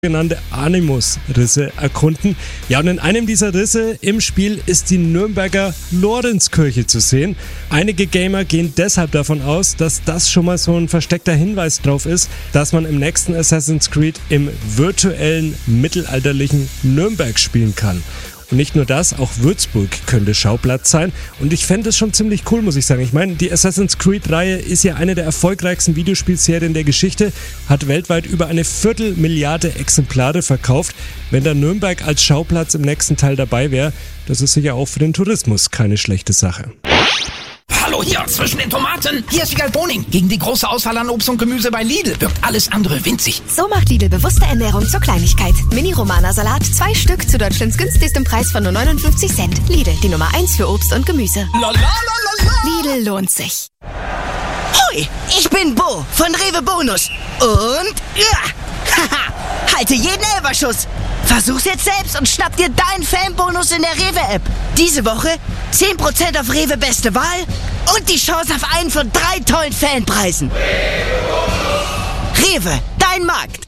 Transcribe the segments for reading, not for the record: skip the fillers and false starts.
sogenannte Animus-Risse erkunden. Ja, und in einem dieser Risse im Spiel ist die Nürnberger Lorenzkirche zu sehen. Einige Gamer gehen deshalb davon aus, dass das schon mal so ein versteckter Hinweis drauf ist, dass man im nächsten Assassin's Creed im virtuellen mittelalterlichen Nürnberg spielen kann. Und nicht nur das, auch Würzburg könnte Schauplatz sein. Und ich fände es schon ziemlich cool, muss ich sagen. Ich meine, die Assassin's Creed-Reihe ist ja eine der erfolgreichsten Videospielserien der Geschichte, hat weltweit über 250 Exemplare verkauft. Wenn da Nürnberg als Schauplatz im nächsten Teil dabei wäre, das ist sicher auch für den Tourismus keine schlechte Sache. Hallo hier, zwischen den Tomaten. Hier ist Wiegald Boning. Gegen die große Auswahl an Obst und Gemüse bei Lidl wirkt alles andere winzig. So macht Lidl bewusste Ernährung zur Kleinigkeit. Mini-Romana-Salat, 2 Stück zu Deutschlands günstigstem Preis von nur 59 Cent. Lidl, die Nummer 1 für Obst und Gemüse. Lidl lohnt sich. Hoi, ich bin Bo von Rewe Bonus. Und haha, halte jeden Elferschuss. Versuch's jetzt selbst und schnapp dir deinen Fanbonus in der Rewe-App. Diese Woche 10% auf Rewe Beste Wahl und die Chance auf einen von 3 tollen Fanpreisen. Rewe, dein Markt.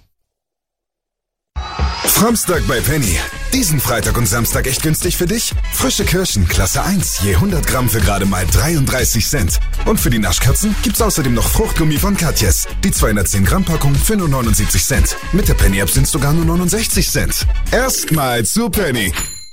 Samstag bei Penny. Diesen Freitag und Samstag echt günstig für dich? Frische Kirschen, Klasse 1, je 100 Gramm für gerade mal 33 Cent. Und für die Naschkatzen gibt's außerdem noch Fruchtgummi von Katjes. Die 210 Gramm Packung für nur 79 Cent. Mit der Penny-App sind's sogar nur 69 Cent. Erstmal zu Penny.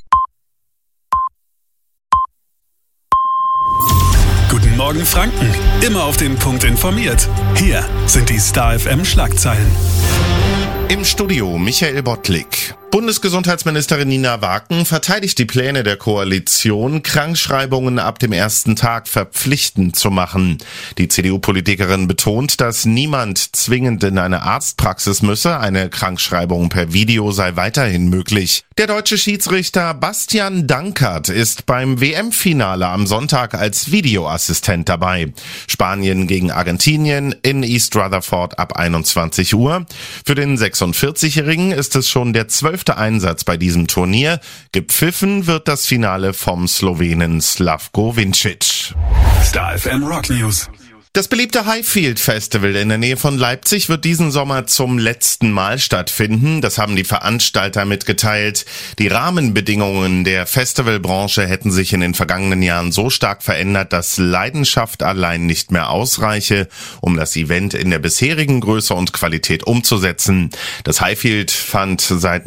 Guten Morgen Franken. Immer auf den Punkt informiert. Hier sind die Star FM Schlagzeilen. Im Studio Michael Bottlik. Bundesgesundheitsministerin Nina Waken verteidigt die Pläne der Koalition, Krankschreibungen ab dem ersten Tag verpflichtend zu machen. Die CDU-Politikerin betont, dass niemand zwingend in eine Arztpraxis müsse. Eine Krankschreibung per Video sei weiterhin möglich. Der deutsche Schiedsrichter Bastian Dankert ist beim WM-Finale am Sonntag als Videoassistent dabei. Spanien gegen Argentinien in East Rutherford ab 21 Uhr. Für den 46-Jährigen ist es schon der 12. Einsatz bei diesem Turnier. Gepfiffen wird das Finale vom Slowenen Slavko Vincic. Star FM Rock News. Das beliebte Highfield Festival in der Nähe von Leipzig wird diesen Sommer zum letzten Mal stattfinden. Das haben die Veranstalter mitgeteilt. Die Rahmenbedingungen der Festivalbranche hätten sich in den vergangenen Jahren so stark verändert, dass Leidenschaft allein nicht mehr ausreiche, um das Event in der bisherigen Größe und Qualität umzusetzen. Das Highfield fand seit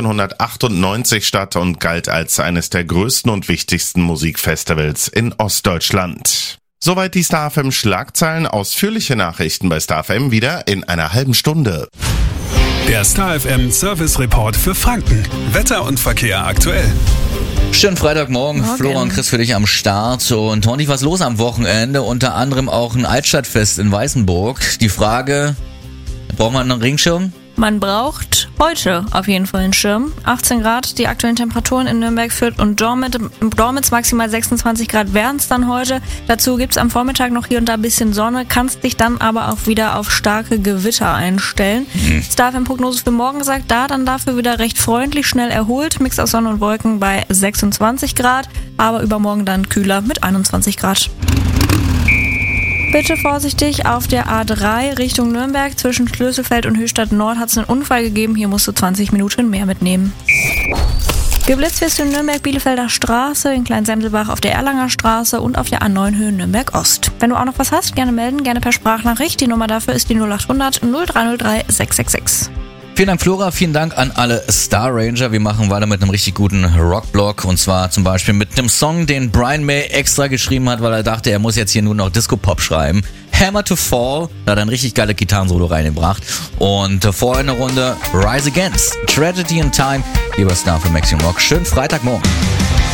1998 statt und galt als eines der größten und wichtigsten Musikfestivals in Ostdeutschland. Soweit die Star FM Schlagzeilen. Ausführliche Nachrichten bei Star FM wieder in einer halben Stunde. Der Star FM Service Report für Franken. Wetter und Verkehr aktuell. Schönen Freitagmorgen, Flora und Chris für dich am Start. Und ordentlich was los am Wochenende, unter anderem auch ein Altstadtfest in Weißenburg. Die Frage, braucht man einen Regenschirm? Man braucht heute auf jeden Fall einen Schirm. 18 Grad, die aktuellen Temperaturen in Nürnberg, Fürth und Dormitz maximal 26 Grad wären es dann heute. Dazu gibt's am Vormittag noch hier und da ein bisschen Sonne, kannst dich dann aber auch wieder auf starke Gewitter einstellen. Star FM Prognose für morgen sagt da dann dafür wieder recht freundlich, schnell erholt. Mix aus Sonne und Wolken bei 26 Grad, aber übermorgen dann kühler mit 21 Grad. Bitte vorsichtig, auf der A3 Richtung Nürnberg zwischen Schlösselfeld und Höchstadt Nord hat es einen Unfall gegeben. Hier musst du 20 Minuten mehr mitnehmen. Geblitzt wirst du in Nürnberg-Bielefelder Straße, in Kleinsemselbach auf der Erlanger Straße und auf der A9 Höhe Nürnberg Ost. Wenn du auch noch was hast, gerne melden, gerne per Sprachnachricht. Die Nummer dafür ist die 0800 0303 666. Vielen Dank, Flora. Vielen Dank an alle Star Ranger. Wir machen weiter mit einem richtig guten Rockblock. Und zwar zum Beispiel mit einem Song, den Brian May extra geschrieben hat, weil er dachte, er muss jetzt hier nur noch Disco-Pop schreiben. Hammer to Fall. Da hat er ein richtig geiles Gitarrensolo reingebracht. Und vorher eine Runde Rise Against. Tragedy in Time. Hier bei Star für Maximum Rock. Schönen Freitagmorgen.